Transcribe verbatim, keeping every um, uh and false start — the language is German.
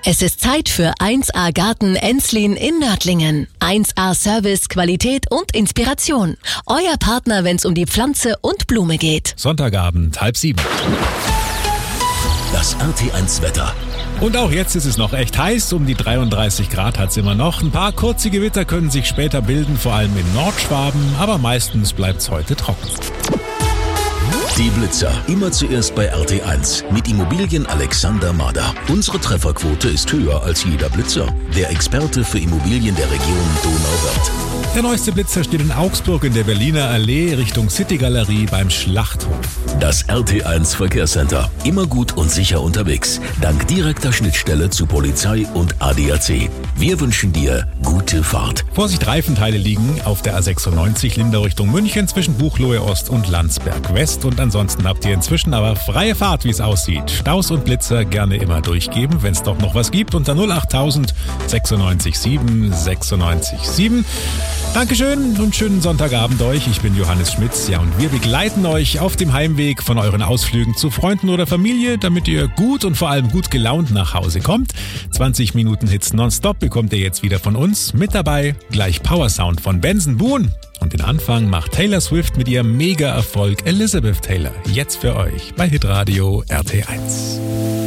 Es ist Zeit für eins A Garten Enslin in Nördlingen. eins A Service, Qualität und Inspiration. Euer Partner, wenn es um die Pflanze und Blume geht. Sonntagabend, halb sieben. Das R T eins Wetter. Und auch jetzt ist es noch echt heiß. Um die dreiunddreißig Grad hat es immer noch. Ein paar kurze Gewitter können sich später bilden, vor allem in Nordschwaben. Aber meistens bleibt es heute trocken. Die Blitzer. Immer zuerst bei R T eins. Mit Immobilien Alexander Mader. Unsere Trefferquote ist höher als jeder Blitzer. Der Experte für Immobilien der Region Donauwörth. Der neueste Blitzer steht in Augsburg in der Berliner Allee Richtung City-Galerie beim Schlachthof. Das R T eins Verkehrscenter. Immer gut und sicher unterwegs. Dank direkter Schnittstelle zu Polizei und A D A C. Wir wünschen dir gute Fahrt. Vorsicht, Reifenteile liegen auf der A sechsundneunzig Lindau Richtung München zwischen Buchloe Ost und Landsberg West. Und ansonsten habt ihr inzwischen aber freie Fahrt, wie es aussieht. Staus und Blitzer gerne immer durchgeben, wenn es doch noch was gibt. Unter null acht tausend sechsundneunzig sieben sechsundneunzig sieben. Dankeschön und schönen Sonntagabend euch. Ich bin Johannes Schmitz. Ja, und wir begleiten euch auf dem Heimweg von euren Ausflügen zu Freunden oder Familie, damit ihr gut und vor allem gut gelaunt nach Hause kommt. zwanzig Minuten Hits nonstop bekommt ihr jetzt wieder von uns. Mit dabei gleich Powersound von Benson Boone. Und den Anfang macht Taylor Swift mit ihrem Mega-Erfolg Elizabeth Taylor. Jetzt für euch bei Hitradio R T eins.